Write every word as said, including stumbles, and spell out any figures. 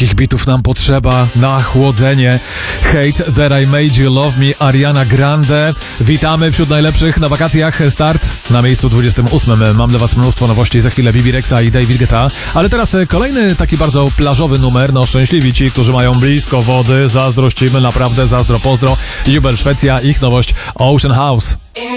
Takich bitów nam potrzeba na chłodzenie. Hate That I Made You Love Me, Ariana Grande. Witamy wśród najlepszych na wakacjach. Start na miejscu dwudziestym ósmym. Mam dla was mnóstwo nowości, za chwilę Bibi Rexa i David Guetta. Ale teraz kolejny taki bardzo plażowy numer. No szczęśliwi ci, którzy mają blisko wody. Zazdrościmy, naprawdę zazdro, pozdro. Jubel Szwecja, ich nowość Ocean House.